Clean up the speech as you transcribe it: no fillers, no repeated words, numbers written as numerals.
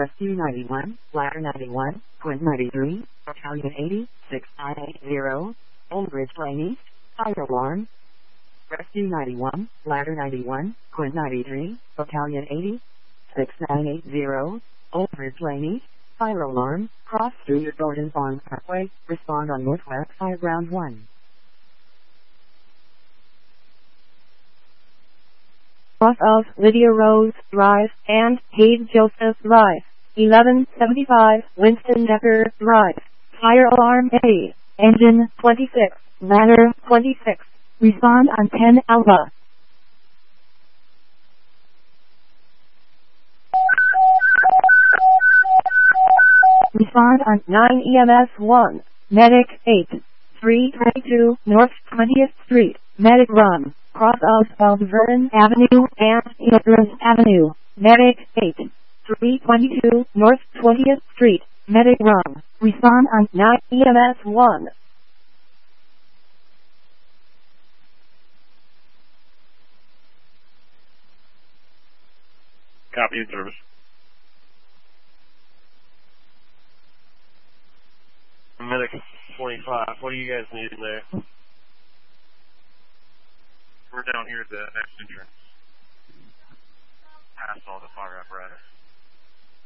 Rescue 91, Ladder 91, Quint 93, Battalion 80, 6980, Old Bridge Lane East, fire alarm. Rescue 91, Ladder 91, Quint 93, Battalion 80, 6980, Old Bridge Lane East, fire alarm, cross through your Gordon Farms Parkway, respond on Northwest 5 Round 1. Off of Lydia Rose Drive and Hayes Joseph Drive, 1175 Winston Decker Drive, fire alarm A, engine 26, ladder 26, respond on 10 Alpha. Respond on 9 EMS 1, Medic 8, 322 North 20th Street, Medic run, cross of Vernon Avenue and Hildreth Avenue, Medic 8, 322 North 20th Street, Medic run, respond on 9 EMS 1. Copy in service. Medic 25, what do you guys need in there? We're down here at the next entrance. Past all the fire apparatus.